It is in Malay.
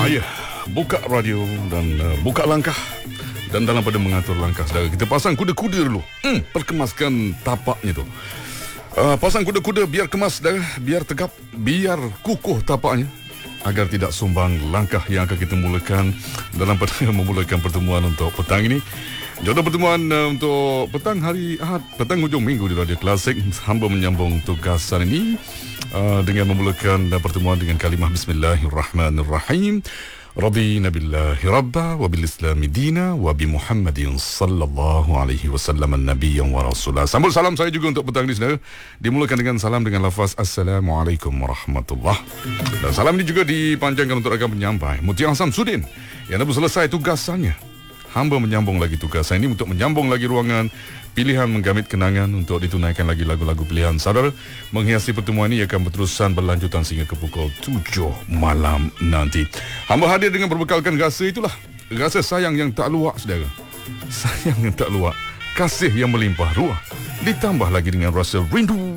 Ya, buka radio dan buka langkah. Dan dalam pada mengatur langkah saudara, kita pasang kuda-kuda dulu. Perkemaskan tapaknya tu. Pasang kuda-kuda biar kemas saudara, biar tegap, biar kukuh tapaknya, agar tidak sumbang langkah yang akan kita mulakan dalam pada memulakan pertemuan untuk petang ini. Jodoh pertemuan untuk petang hari Ahad, petang hujung minggu di Radio Klasik. Hamba menyambung tugasan ini dengan memulakan pertemuan dengan kalimah Bismillahirrahmanirrahim. Radina billahi rabba wa bil islami dina wa bi Muhammadin sallallahu alaihi wasallam an-nabiyyan wa rasulah. Sambut salam saya juga untuk petang ini saudara. Dimulakan dengan salam dengan lafaz Assalamualaikum warahmatullahi. Dan salam ini juga dipanjangkan untuk rakan penyampai Mutia Samsudin yang dah selesai tugasannya. Hamba menyambung lagi tugasan ini untuk menyambung lagi ruangan pilihan menggamit kenangan untuk ditunaikan lagi lagu-lagu pilihan saudara. Menghiasi pertemuan ini akan berterusan berlanjutan sehingga ke pukul 7 malam nanti. Hamba hadir dengan berbekalkan rasa itulah. Rasa sayang yang tak luak saudara. Sayang yang tak luak. Kasih yang melimpah ruah. Ditambah lagi dengan rasa rindu